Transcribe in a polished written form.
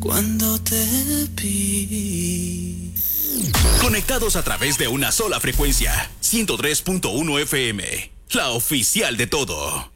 cuando te vi. Conectados a través de una sola frecuencia, 103.1 FM, la oficial de todo.